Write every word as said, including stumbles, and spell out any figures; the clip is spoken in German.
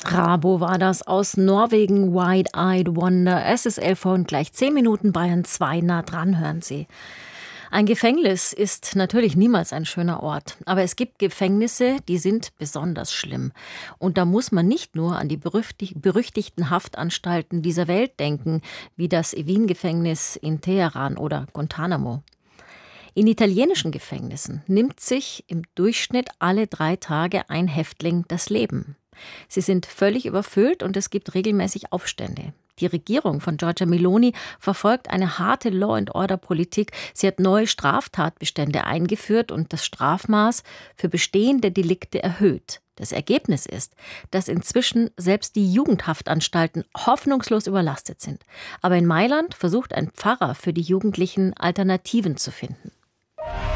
Rabo war das aus Norwegen, Wide-Eyed Wonder. Es ist elf Uhr und gleich zehn Minuten, Bayern zwei, nah dran hören Sie. Ein Gefängnis ist natürlich niemals ein schöner Ort, aber es gibt Gefängnisse, die sind besonders schlimm. Und da muss man nicht nur an die berüchtigten Haftanstalten dieser Welt denken, wie das Evin-Gefängnis in Teheran oder Guantanamo. In italienischen Gefängnissen nimmt sich im Durchschnitt alle drei Tage ein Häftling das Leben. Sie sind völlig überfüllt und es gibt regelmäßig Aufstände. Die Regierung von Giorgia Meloni verfolgt eine harte Law-and-Order-Politik. Sie hat neue Straftatbestände eingeführt und das Strafmaß für bestehende Delikte erhöht. Das Ergebnis ist, dass inzwischen selbst die Jugendhaftanstalten hoffnungslos überlastet sind. Aber in Mailand versucht ein Pfarrer für die Jugendlichen Alternativen zu finden.